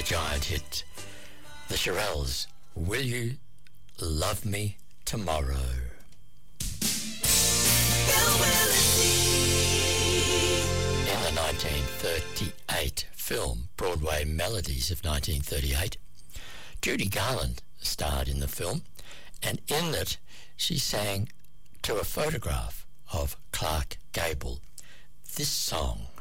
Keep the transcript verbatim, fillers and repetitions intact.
giant hit, the Shirelles, Will You Love Me Tomorrow? In the nineteen thirty-eight film Broadway Melodies of nineteen thirty-eight, Judy Garland starred in the film, and in it she sang to a photograph of Clark Gable this song.